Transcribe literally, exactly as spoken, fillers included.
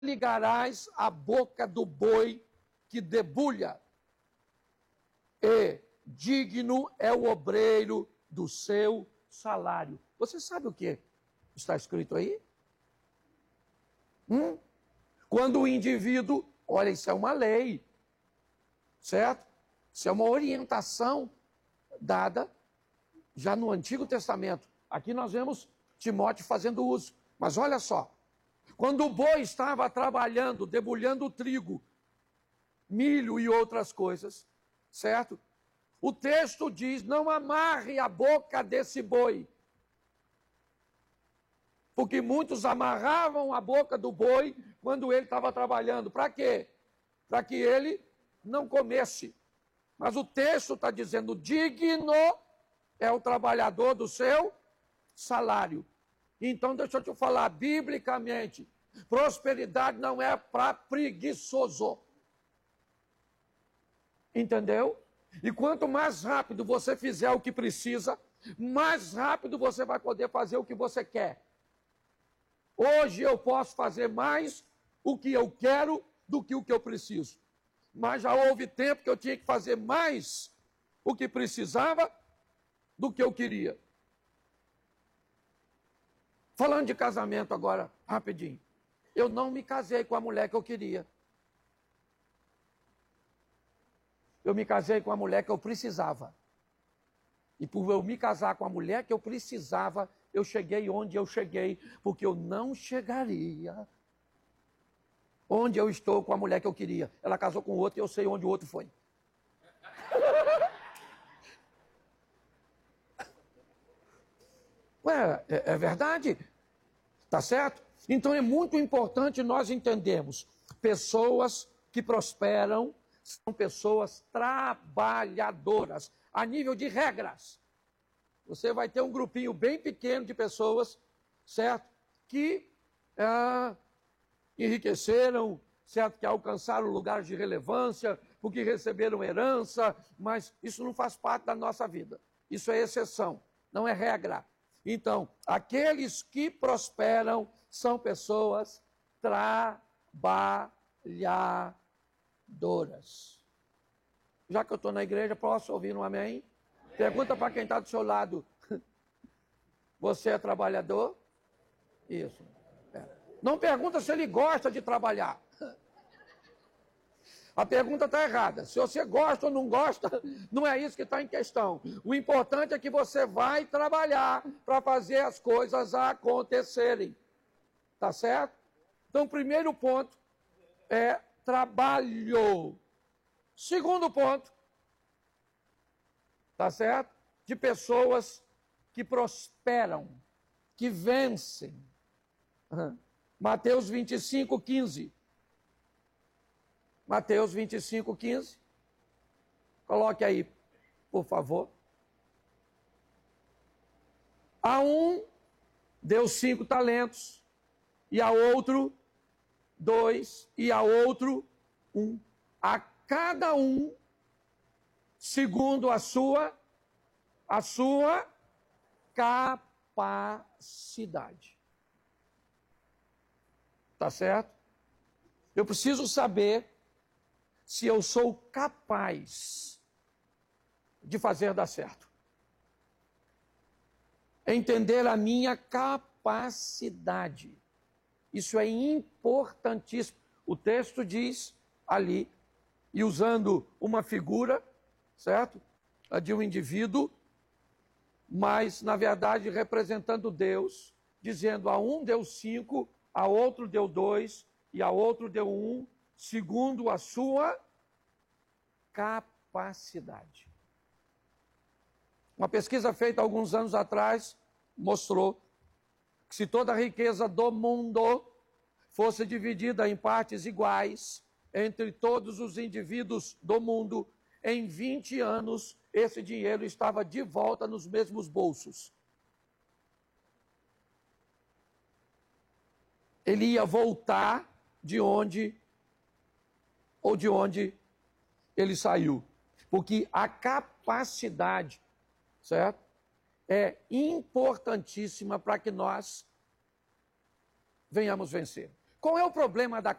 ligarás a boca do boi que debulha, e digno é o obreiro do seu salário. Você sabe o que está escrito aí? Hum? Quando o indivíduo, olha, isso é uma lei, certo? Isso é uma orientação dada já no Antigo Testamento. Aqui nós vemos Timóteo fazendo uso. Mas olha só, quando o boi estava trabalhando, debulhando o trigo, milho e outras coisas, certo? O texto diz, não amarre a boca desse boi. Porque muitos amarravam a boca do boi quando ele estava trabalhando. Para quê? Para que ele não comesse. Mas o texto está dizendo, digno é o trabalhador do seu salário. Então, deixa eu te falar, biblicamente, prosperidade não é para preguiçoso. Entendeu? E quanto mais rápido você fizer o que precisa, mais rápido você vai poder fazer o que você quer. Hoje eu posso fazer mais o que eu quero do que o que eu preciso. Mas já houve tempo que eu tinha que fazer mais o que precisava do que eu queria. Falando de casamento agora, rapidinho. Eu não me casei com a mulher que eu queria. Eu me casei com a mulher que eu precisava. E por eu me casar com a mulher que eu precisava, eu cheguei onde eu cheguei, porque eu não chegaria onde eu estou com a mulher que eu queria. Ela casou com outro e eu sei onde o outro foi. Ué, é, é verdade? Tá certo? Então é muito importante nós entendermos. Pessoas que prosperam são pessoas trabalhadoras, a nível de regras. Você vai ter um grupinho bem pequeno de pessoas, certo? Que ah, enriqueceram, certo? Que alcançaram lugares de relevância, porque receberam herança, mas isso não faz parte da nossa vida. Isso é exceção, não é regra. Então, aqueles que prosperam são pessoas trabalhadoras. Já que eu estou na igreja, posso ouvir um amém? Pergunta para quem está do seu lado. Você é trabalhador? Isso. É. Não pergunta se ele gosta de trabalhar. A pergunta está errada. Se você gosta ou não gosta, não é isso que está em questão. O importante é que você vai trabalhar para fazer as coisas acontecerem. Tá certo? Então, o primeiro ponto é trabalho. Segundo ponto, tá certo? De pessoas que prosperam, que vencem. Mateus vinte e cinco, quinze. Mateus vinte e cinco, quinze. Coloque aí, por favor. A um deu cinco talentos, e a outro dois, e a outro um. A cada um, segundo a sua, a sua capacidade. Tá certo? Eu preciso saber se eu sou capaz de fazer dar certo. Entender a minha capacidade. Isso é importantíssimo. O texto diz ali, e usando uma figura, certo? A de um indivíduo, mas, na verdade, representando Deus, dizendo a um deu cinco, a outro deu dois, e a outro deu um, segundo a sua capacidade. Uma pesquisa feita alguns anos atrás mostrou que se toda a riqueza do mundo fosse dividida em partes iguais entre todos os indivíduos do mundo, em vinte anos esse dinheiro estava de volta nos mesmos bolsos. Ele ia voltar de onde ou de onde ele saiu. Porque a capacidade, certo? É importantíssima para que nós venhamos vencer. Qual é o problema da